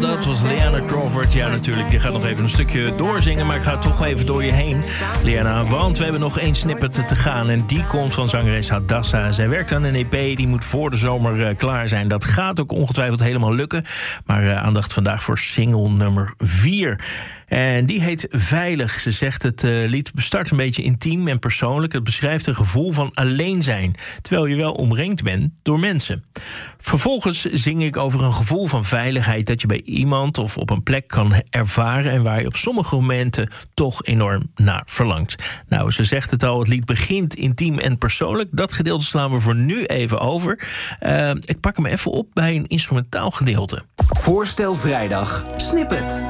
dat was Liana Crawford. Ja, natuurlijk, die gaat nog even een stukje doorzingen, maar ik ga toch even door je heen, Liana. Want we hebben nog 1 snippet te gaan en die komt van zangeres Hadassa. Zij werkt aan een EP, die moet voor de zomer klaar zijn. Dat gaat ook ongetwijfeld helemaal lukken. Maar aandacht vandaag voor single nummer 4. En die heet Veilig. Ze zegt het lied start een beetje intiem en persoonlijk. Het beschrijft een gevoel van alleen zijn, terwijl je wel omringd bent door mensen. Vervolgens zing ik over een gevoel van veiligheid dat je bij iemand of op een plek kan ervaren en waar je op sommige momenten toch enorm naar verlangt. Nou, ze zegt het al, het lied begint intiem en persoonlijk. Dat gedeelte slaan we voor nu even over. Ik pak hem even op bij een instrumentaal gedeelte. Voorstel vrijdag, Snippet.